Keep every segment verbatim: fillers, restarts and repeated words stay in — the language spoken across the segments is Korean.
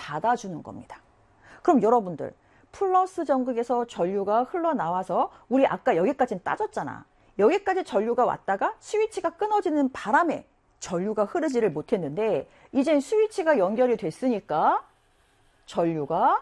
닫아주는 겁니다. 그럼 여러분들 플러스 전극에서 전류가 흘러나와서 우리 아까 여기까지는 따졌잖아. 여기까지 전류가 왔다가 스위치가 끊어지는 바람에 전류가 흐르지를 못했는데 이젠 스위치가 연결이 됐으니까 전류가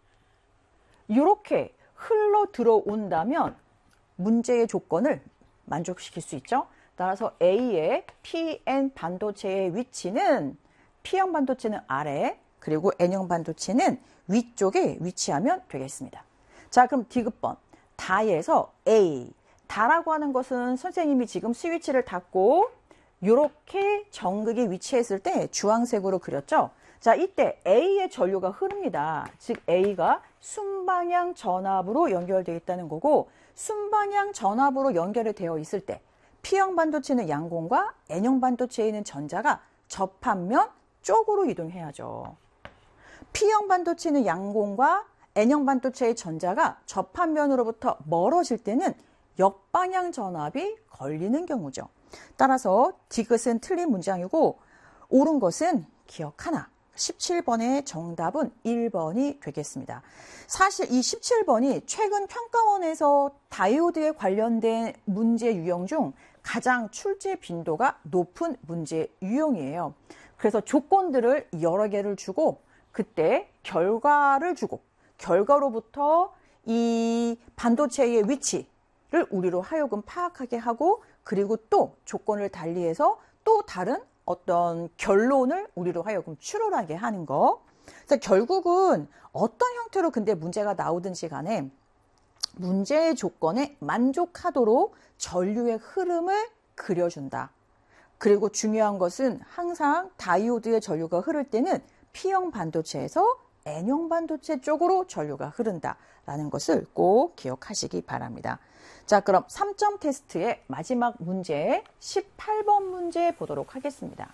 이렇게 흘러 들어온다면 문제의 조건을 만족시킬 수 있죠. 따라서 A의 피엔 반도체의 위치는 P형 반도체는 아래, 그리고 N형 반도체는 위쪽에 위치하면 되겠습니다. 자, 그럼 디귿번 다에서 A, 다라고 하는 것은 선생님이 지금 스위치를 닫고 이렇게 전극이 위치했을 때 주황색으로 그렸죠. 자, 이때 A의 전류가 흐릅니다. 즉 A가 순방향 전압으로 연결되어 있다는 거고, 순방향 전압으로 연결이 되어 있을 때 P형 반도체는 양공과 N형 반도체에 있는 전자가 접합면 쪽으로 이동해야죠. P형 반도체는 양공과 N형 반도체의 전자가 접합면으로부터 멀어질 때는 역방향 전압이 걸리는 경우죠. 따라서 디귿은 틀린 문장이고 옳은 것은 기억 하나. 십칠 번의 정답은 일 번이 되겠습니다. 사실 이 십칠 번이 최근 평가원에서 다이오드에 관련된 문제 유형 중 가장 출제 빈도가 높은 문제 유형이에요. 그래서 조건들을 여러 개를 주고 그때 결과를 주고 결과로부터 이 반도체의 위치를 우리로 하여금 파악하게 하고, 그리고 또 조건을 달리해서 또 다른 어떤 결론을 우리로 하여금 추론하게 하는 거. 그래서 결국은 어떤 형태로 근데 문제가 나오든지 간에 문제의 조건에 만족하도록 전류의 흐름을 그려준다. 그리고 중요한 것은 항상 다이오드의 전류가 흐를 때는 P형 반도체에서 N형 반도체 쪽으로 전류가 흐른다라는 것을 꼭 기억하시기 바랍니다. 자, 그럼 삼 점 테스트의 마지막 문제 십팔 번 문제 보도록 하겠습니다.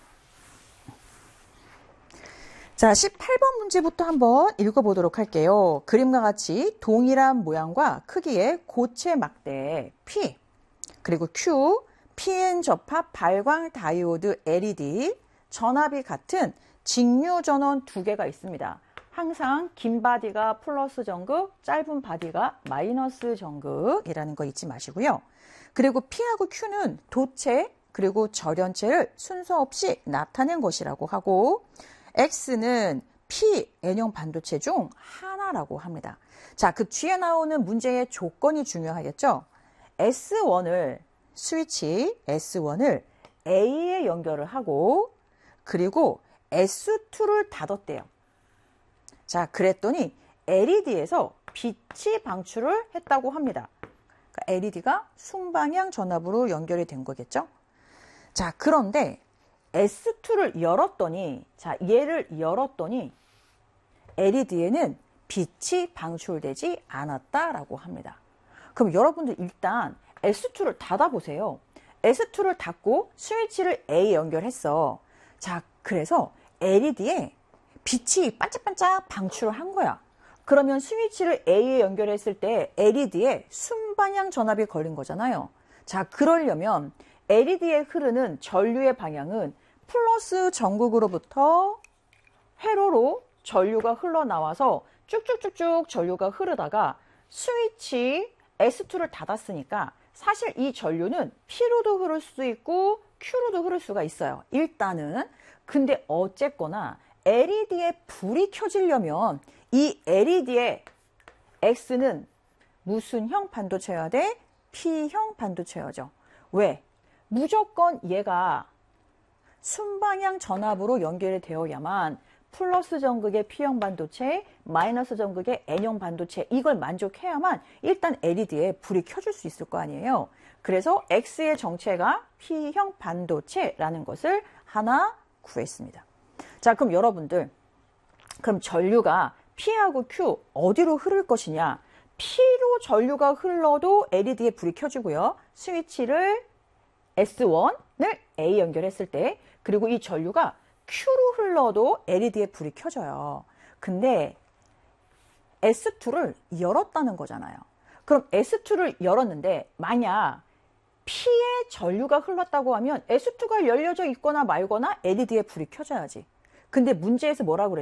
자, 십팔 번 문제부터 한번 읽어보도록 할게요. 그림과 같이 동일한 모양과 크기의 고체 막대 P, 그리고 Q, 피엔 접합 발광 다이오드 엘이디, 전압이 같은 직류 전원 두 개가 있습니다. 항상 긴 바디가 플러스 전극, 짧은 바디가 마이너스 전극이라는 거 잊지 마시고요. 그리고 P하고 Q는 도체 그리고 절연체를 순서 없이 나타낸 것이라고 하고, X는 P, N형 반도체 중 하나라고 합니다. 자, 그 뒤에 나오는 문제의 조건이 중요하겠죠. 에스 원을 스위치 에스 원을 A에 연결을 하고 그리고 에스 투를 닫았대요. 자, 그랬더니 엘이디에서 빛이 방출을 했다고 합니다. 그러니까 엘이디가 순방향 전압으로 연결이 된 거겠죠. 자, 그런데 에스 투를 열었더니, 자, 얘를 열었더니 엘이디에는 빛이 방출되지 않았다라고 합니다. 그럼 여러분들 일단 에스 투를 닫아보세요. 에스 투를 닫고 스위치를 A에 연결했어. 자, 그래서 엘이디에 빛이 반짝반짝 방출을 한 거야. 그러면 스위치를 A에 연결했을 때 엘이디에 순방향 전압이 걸린 거잖아요. 자, 그러려면 엘이디에 흐르는 전류의 방향은 플러스 전극으로부터 회로로 전류가 흘러나와서 쭉쭉쭉쭉 전류가 흐르다가 스위치 에스 투를 닫았으니까 사실 이 전류는 P로도 흐를 수 있고 Q로도 흐를 수가 있어요. 일단은. 근데 어쨌거나 엘이디에 불이 켜지려면 이 엘이디의 X는 무슨 형 반도체여야 돼? P형 반도체여죠. 왜? 무조건 얘가 순방향 전압으로 연결이 되어야만 플러스 전극의 P형 반도체, 마이너스 전극의 N형 반도체, 이걸 만족해야만 일단 엘이디에 불이 켜줄 수 있을 거 아니에요. 그래서 X의 정체가 P형 반도체라는 것을 하나 구했습니다. 자, 그럼 여러분들, 그럼 전류가 P하고 Q 어디로 흐를 것이냐? P로 전류가 흘러도 엘이디에 불이 켜지고요. 스위치를 에스 원을 A 연결했을 때, 그리고 이 전류가 Q로 흘러도 엘이디에 불이 켜져요. 근데 에스 투를 열었다는 거잖아요. 그럼 에스 투를 열었는데 만약 P에 전류가 흘렀다고 하면 에스 투가 열려져 있거나 말거나 엘이디에 불이 켜져야지. 근데 문제에서 뭐라고 그랬어요?